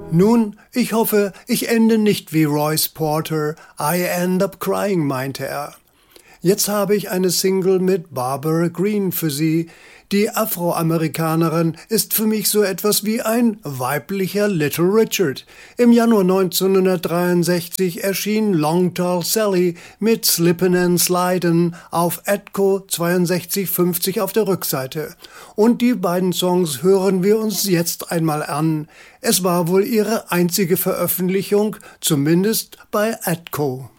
Nun, ich hoffe, ich ende nicht wie Royce Porter, I end up crying, meinte er. Jetzt habe ich eine Single mit Barbara Green für Sie. Die Afroamerikanerin ist für mich so etwas wie ein weiblicher Little Richard. Im Januar 1963 erschien Long Tall Sally mit Slippin' and Slidin' auf Atco 6250 auf der Rückseite. Und die beiden Songs hören wir uns jetzt einmal an. Es war wohl ihre einzige Veröffentlichung, zumindest bei Atco.